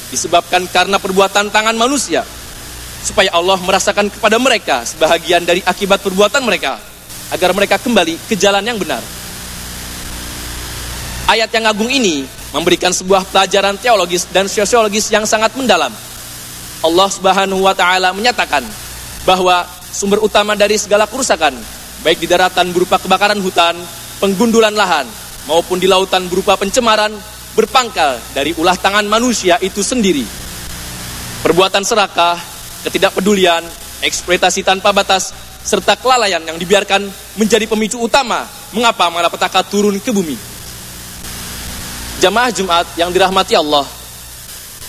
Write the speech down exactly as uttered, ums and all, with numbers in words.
disebabkan karena perbuatan tangan manusia, supaya Allah merasakan kepada mereka sebahagian dari akibat perbuatan mereka, agar mereka kembali ke jalan yang benar. Ayat yang agung ini memberikan sebuah pelajaran teologis dan sosiologis yang sangat mendalam. Allah Subhanahu wa taala menyatakan bahwa sumber utama dari segala kerusakan, baik di daratan berupa kebakaran hutan, penggundulan lahan, maupun di lautan berupa pencemaran, berpangkal dari ulah tangan manusia itu sendiri. Perbuatan serakah, ketidakpedulian, eksploitasi tanpa batas, serta kelalaian yang dibiarkan menjadi pemicu utama mengapa malapetaka turun ke bumi. Jamaah Jumat yang dirahmati Allah,